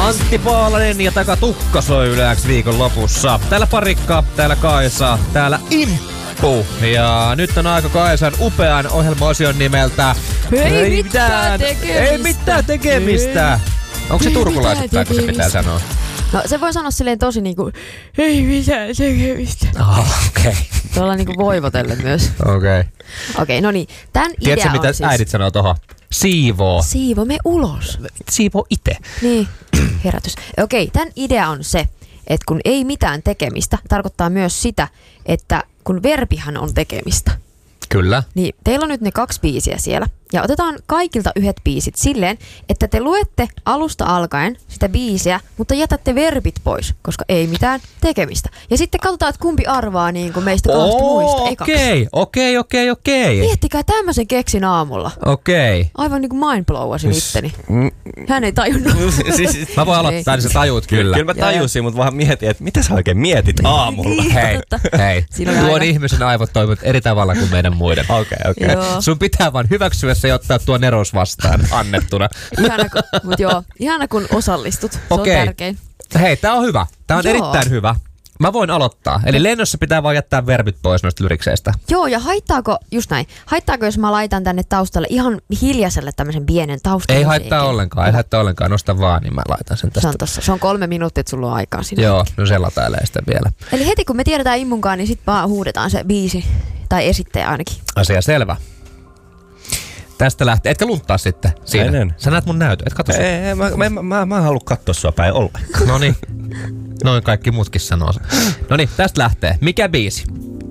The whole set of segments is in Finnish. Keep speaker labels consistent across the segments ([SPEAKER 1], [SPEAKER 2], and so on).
[SPEAKER 1] Antti Paalanen ja Taka Tukka soi Yle X viikon lopussa. Täällä Parikka, täällä Kaisa, täällä Imppu. Ja nyt on aika Kaisan upean ohjelmaosion nimeltä
[SPEAKER 2] Ei mitään tekemistä.
[SPEAKER 1] Ei mitään tekemistä. Onko se turkulaisittain, kun se pitää sanoa?
[SPEAKER 2] No se voi sanoa silleen tosi niinku, ei mitään tekemistä.
[SPEAKER 1] Okei.
[SPEAKER 2] Tuolla niinku voivotellen myös.
[SPEAKER 1] Okei,
[SPEAKER 2] no niin. Tän
[SPEAKER 1] tiedätkö,
[SPEAKER 2] idea
[SPEAKER 1] mitä
[SPEAKER 2] on siis...
[SPEAKER 1] äidit sanoo tohon? Siivoo.
[SPEAKER 2] Siivo, me ulos.
[SPEAKER 1] Siivoo ite.
[SPEAKER 2] Niin, herätys. Tän idea on se, että kun ei mitään tekemistä, tarkoittaa myös sitä, että kun verbihän on tekemistä.
[SPEAKER 1] Kyllä.
[SPEAKER 2] Niin teillä on nyt ne 2 biisiä siellä. Ja otetaan kaikilta yhdet biisit silleen, että te luette alusta alkaen sitä biisiä, mutta jätätte verbit pois, koska ei mitään tekemistä. Ja sitten katsotaan, että kumpi arvaa niin kuin meistä 2 muista ekaksi.
[SPEAKER 1] Okei.
[SPEAKER 2] Miettikää, tämmöisen keksin aamulla.
[SPEAKER 1] Okei.
[SPEAKER 2] Aivan niin kuin mindblowasin itteni. Hän ei tajunnut.
[SPEAKER 1] Mä voin aloittaa, niin sä tajuut kyllä.
[SPEAKER 3] Kyllä mä tajusin, mutta vaan mietin, että mitä sä oikein mietit aamulla.
[SPEAKER 1] Hei. Tuon ihmisen aivot toimivat eri tavalla kuin meidän muiden.
[SPEAKER 3] Okei.
[SPEAKER 1] Sun pitää vaan hyväksyä se ja ottaa tuo neros vastaan annettuna.
[SPEAKER 2] Ihana kun osallistut. Se on tärkein.
[SPEAKER 1] Hei, tää on hyvä. Tää on erittäin hyvä. Mä voin aloittaa. Eli lennossa pitää vaan jättää verbit pois noista lyrikseistä.
[SPEAKER 2] Joo, ja haittaako jos mä laitan tänne taustalle ihan hiljaiselle tämmöisen pienen taustan?
[SPEAKER 1] Ei haittaa ollenkaan. Nosta vaan, niin mä laitan sen tästä.
[SPEAKER 2] Se on 3 minuuttia, että sulla on aikaa siinä.
[SPEAKER 1] Joo, no se latailee sitä vielä.
[SPEAKER 2] Eli heti kun me tiedetään Immunkaan, niin sit vaan huudetaan se biisi. Tai esittäjä ainakin.
[SPEAKER 1] Asia selvä. Tästä lähtee. Etkä lunttaa sitten siinä. En. Sä näet mun näytön. Et katso.
[SPEAKER 3] Ei, mä en halua katsoa sua päin ollenkaan.
[SPEAKER 1] Noniin. Noin kaikki muutkin sanoo sen. Noniin, tästä lähtee. Mikä biisi?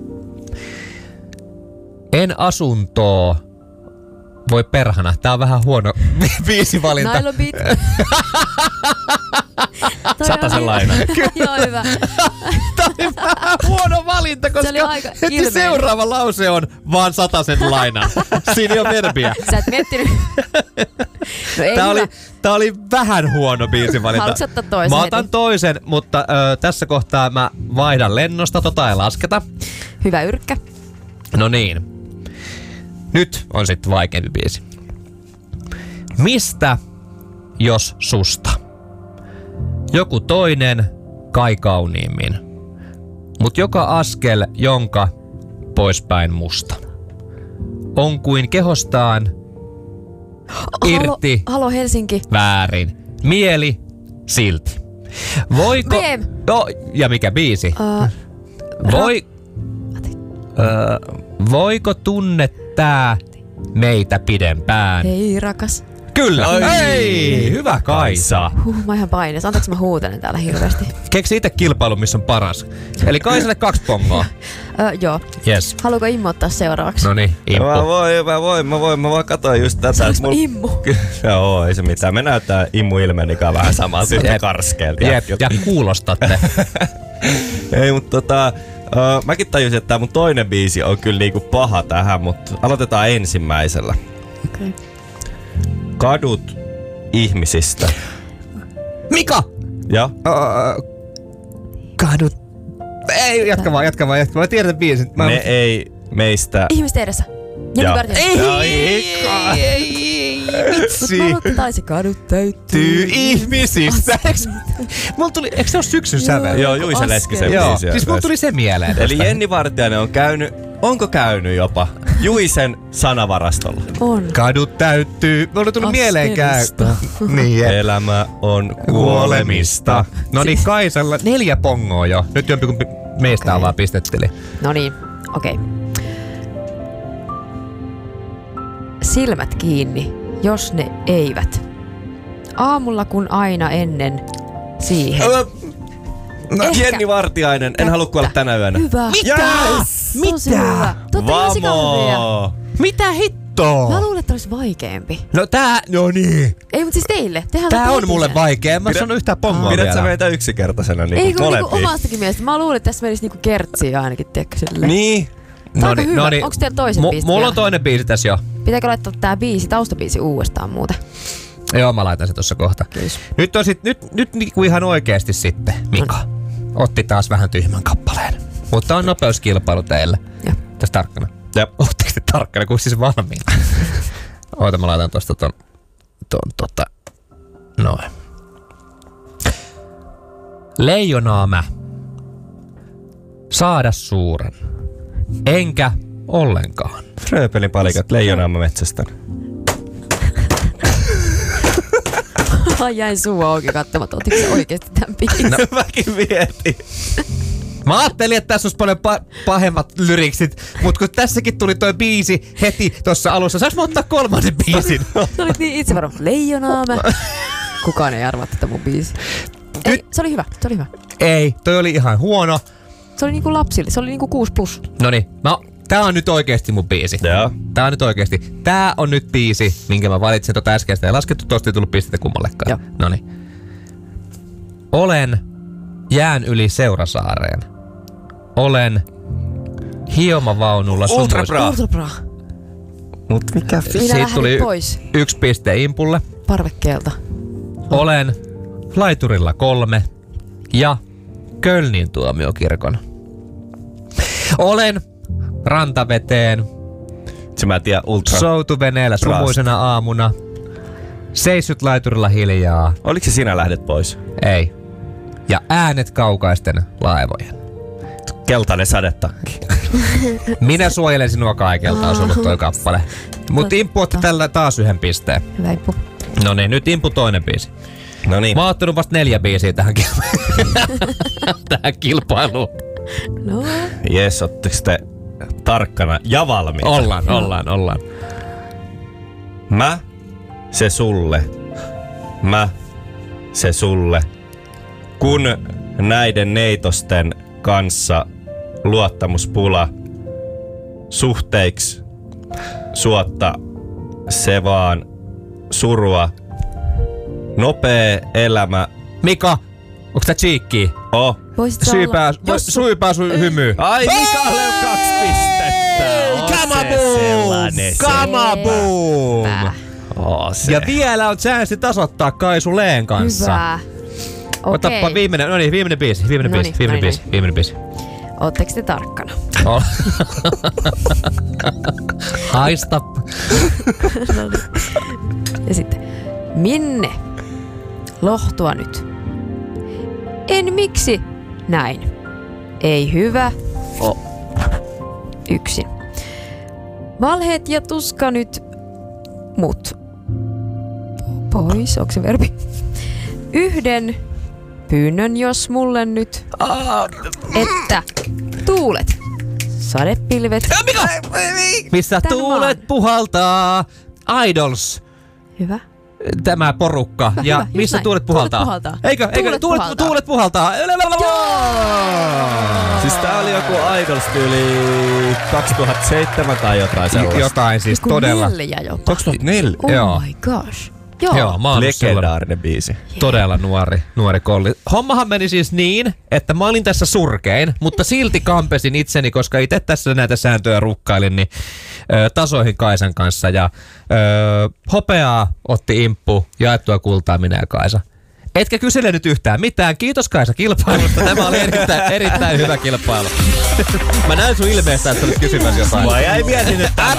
[SPEAKER 1] En asuntoa voi perhana. Tää on vähän huono biisivalinta.
[SPEAKER 2] Nailo beat.
[SPEAKER 3] Satasen laina.
[SPEAKER 2] Joo, hyvä.
[SPEAKER 1] Tää oli vähän huono valinta, koska heti seuraava lause on vaan 100 lainan. Siinä ei ole verbiä.
[SPEAKER 2] Sä et miettinyt. No
[SPEAKER 1] Tää oli vähän huono biisivalinta.
[SPEAKER 2] Haluatko ottaa toisen?
[SPEAKER 1] Mä otan toisen, mutta tässä kohtaa mä vaihdan lennosta. Tota ei lasketa.
[SPEAKER 2] Hyvä yrkkä.
[SPEAKER 1] No niin. Nyt on sitten vaikeampi biisi. Mistä, jos susta? Joku toinen kai kauniimmin. Mut joka askel, jonka poispäin musta. On kuin kehostaan irti.
[SPEAKER 2] Halo Helsinki.
[SPEAKER 1] Väärin. Mieli silti. Voiko... No, ja mikä biisi? Voiko tunnettaa meitä pidempään?
[SPEAKER 2] Hei rakas.
[SPEAKER 1] Kyllä. Hei, hyvä Kaisa.
[SPEAKER 2] Mä ihan paineessa. Antaako mä huutelen täällä hirveästi?
[SPEAKER 1] Keksi itse kilpailun, missä on paras. Eli Kaisalle 2 pongoa.
[SPEAKER 2] Joo.
[SPEAKER 1] Yes.
[SPEAKER 2] Haluatko Immu ottaa seuraavaksi?
[SPEAKER 1] Noniin, Immu.
[SPEAKER 3] Mä vaan katsoin just tätä.
[SPEAKER 2] Se on Immu.
[SPEAKER 3] Joo, ei se mitään. Me näyttää Immu ilmenikaan vähän samaa syystä karskeelta.
[SPEAKER 1] Ja kuulostatte.
[SPEAKER 3] Ei, mutta mäkin tajusin, että tää mun toinen biisi on kyllä niinku paha tähän, mutta aloitetaan ensimmäisellä.
[SPEAKER 2] Okei.
[SPEAKER 3] Kadut ihmisistä.
[SPEAKER 1] Mika!
[SPEAKER 3] Ja?
[SPEAKER 1] Kadut. Ei, jatka vaan. Mä tiedän biisin.
[SPEAKER 3] Ne ei meistä...
[SPEAKER 2] Ihmisten edessä.
[SPEAKER 1] Ei,
[SPEAKER 2] Mut mä aloitin taisi kadut täyttyy
[SPEAKER 1] ihmisistä. Eikö se ole syksyn sävel?
[SPEAKER 3] Joo, Juise Leskisen biisi.
[SPEAKER 1] Siis mulla tuli se mieleen.
[SPEAKER 3] Eli Jenni Vartiainen onko käynyt jopa Juisen sanavarastolla?
[SPEAKER 2] On.
[SPEAKER 1] Kadut täyttyy. Mulla oli tullut mieleenkään. Niin,
[SPEAKER 3] elämä on kuolemista.
[SPEAKER 1] No niin, Kaisalla 4 pongoa jo. Nyt jompikumpi meistä on vaan pistetteli.
[SPEAKER 2] No niin, okei. Silmät kiinni, jos ne eivät. Aamulla kun aina ennen siihen.
[SPEAKER 3] Jenni Vartiainen, en halua kuolla tänä yönä.
[SPEAKER 2] Hyvä.
[SPEAKER 1] Mitä?
[SPEAKER 3] Vamo!
[SPEAKER 1] Mitä hittoa?
[SPEAKER 2] Mä luulen, että olisi vaikeampi.
[SPEAKER 1] No niin.
[SPEAKER 2] Ei, mutta siis teille.
[SPEAKER 1] Tää on mulle vaikea. En mä sano yhtään pongoa vielä.
[SPEAKER 3] Pidät sä meitä yksinkertaisena
[SPEAKER 2] niinku molempia? Ei, kun omaastakin mielestä. Mä luulen, että tässä menisi niinku kertsiä ainakin, tiedätkö silleen.
[SPEAKER 3] Niin.
[SPEAKER 2] Noniin. Onko teillä toisen biisi?
[SPEAKER 1] Mulla on toinen biisi tässä jo.
[SPEAKER 2] Pitääkö laittaa tää taustabiisi uudestaan muuten?
[SPEAKER 1] Joo, mä laitan se tossa kohta. Nyt on nyt niinku ihan oikeesti sitten, Mika. Otti taas vähän tyhmän kappaleen. Mutta on nopeuskilpailu teille.
[SPEAKER 2] Joo.
[SPEAKER 1] Tässä tarkkana. Ootteko te tarkkana, kun siis valmiina? Oota, mä laitan tosta noin. Leijonaa mä. Saada suuren. Enkä ollenkaan.
[SPEAKER 3] Rööpelin palikat, leijonaa mä metsästän.
[SPEAKER 2] Mä jäin suu auki katsomatta, otitko sä oikeesti tämän biisin?
[SPEAKER 3] No mäkin mietin.
[SPEAKER 1] Mä ajattelin, että tässä olisi paljon pahemmat lyriksit, mutta kun tässäkin tuli toi biisi heti tuossa alussa, saanko mä ottaa kolmannen biisin?
[SPEAKER 2] Sä olit niin itsevarma. Leijonaa mä. Kukaan ei arvaa tätä mun biisi. Ei, se oli hyvä.
[SPEAKER 1] Ei, toi oli ihan huono.
[SPEAKER 2] Se oli niinku lapsille, se oli niinku 6+.
[SPEAKER 1] Noniin, tää on nyt oikeesti mun biisi.
[SPEAKER 3] Joo.
[SPEAKER 1] Tää on nyt oikeesti. Tää on nyt biisi, minkä mä valitsin tota äskeistä. Ei laskettu, tosta ei tullut pistettä kummallekaan.
[SPEAKER 2] Joo.
[SPEAKER 1] Noniin. Olen jään yli Seurasaareen. Olen hiomavaunulla
[SPEAKER 3] Ultra
[SPEAKER 1] sumuissa.
[SPEAKER 3] Bra. Mut mikä
[SPEAKER 2] Minä
[SPEAKER 1] Siitä
[SPEAKER 2] lähdin
[SPEAKER 1] tuli
[SPEAKER 2] pois
[SPEAKER 1] 1 piste Impulle.
[SPEAKER 2] parvekkeelta.
[SPEAKER 1] Olen laiturilla 3 ja Kölnin tuomiokirkon. Olen rantaveteen
[SPEAKER 3] Se mä tiedän Ultra.
[SPEAKER 1] soutuveneellä sumuisena aamuna. Seissyt laiturilla hiljaa.
[SPEAKER 3] Oliko se sinä lähdet pois?
[SPEAKER 1] Ei. Ja äänet kaukaisten laivojen.
[SPEAKER 3] Keltainen sadetakki.
[SPEAKER 1] Minä suojelen sinua kaikelta, on ollut toi kappale. Mut Impu otti tällä taas 1 pisteen.
[SPEAKER 2] Hyvä Impu.
[SPEAKER 1] No niin, nyt Impu toinen biisi.
[SPEAKER 3] No niin.
[SPEAKER 1] Mä oon ottanut vasta 4 biisiä tähän kilpailuun.
[SPEAKER 2] No.
[SPEAKER 3] Jes, ootteko te tarkkana ja valmiita?
[SPEAKER 1] Ollaan.
[SPEAKER 3] Mä, se sulle. Mä, se sulle. Kun näiden neitosten kanssa luottamuspula suhteiksi suotta se vaan surua. Nopee elämä.
[SPEAKER 1] Mika, onks tää cheekki?
[SPEAKER 2] Voisit sä olla...
[SPEAKER 1] Syypää sun hymy.
[SPEAKER 3] Ai Mikalle on 2 pistettä. On se sellainen.
[SPEAKER 1] Kamaboom!
[SPEAKER 3] Oo, se.
[SPEAKER 1] Ja vielä on chanssi tasoittaa Kaisu Leen kanssa.
[SPEAKER 2] Hyvä.
[SPEAKER 1] Otappa
[SPEAKER 2] Okei.
[SPEAKER 1] viimeinen biisi. Viimeinen biisi.
[SPEAKER 2] Ootteko te tarkkana?
[SPEAKER 1] Haista.
[SPEAKER 2] Ja sitten. Minne? Lohtua nyt. En miksi näin. Ei hyvä. Yksin. Valheet ja tuska nyt mut. Pois, onko se verbi? Yhden pyynnön jos mulle nyt. Että tuulet, sadepilvet.
[SPEAKER 1] Missä
[SPEAKER 2] Tän
[SPEAKER 1] tuulet
[SPEAKER 2] vaan.
[SPEAKER 1] puhaltaa. Idols.
[SPEAKER 2] Hyvä.
[SPEAKER 1] Tämä porukka.
[SPEAKER 2] Hyvä,
[SPEAKER 1] Ja
[SPEAKER 2] hyvä, just
[SPEAKER 1] missä
[SPEAKER 2] näin.
[SPEAKER 1] tuulet puhaltaa?
[SPEAKER 2] Tuulet puhaltaa.
[SPEAKER 1] Eikö?
[SPEAKER 2] Tuulet puhaltaa.
[SPEAKER 1] Tuulet puhaltaa.
[SPEAKER 3] Siis tää oli joku Idols-tyyli 2007 tai jotain sellaista.
[SPEAKER 1] Jotain siis
[SPEAKER 2] Joku
[SPEAKER 1] todella.
[SPEAKER 2] 4 jopa.
[SPEAKER 3] 2004.
[SPEAKER 2] Oh
[SPEAKER 1] Joo.
[SPEAKER 2] my gosh. Joo.
[SPEAKER 1] Joo, mä oon ollut silloin
[SPEAKER 3] Legendaarinen biisi.
[SPEAKER 1] todella nuori kolli. Hommahan meni siis niin, että mä olin tässä surkein, mutta silti kampesin itseni, koska itse tässä näitä sääntöjä rukkailin, niin tasoihin Kaisan kanssa. Ja hopeaa otti Imppu, jaettua kultaa minä ja Kaisa. Etkä kysele nyt yhtään mitään. Kiitos Kaisa kilpailusta. Tämä oli erittäin hyvä kilpailu. Mä näin sun ilmeestä, että olit kysymässä jotain.
[SPEAKER 3] Mä jäi mietin, että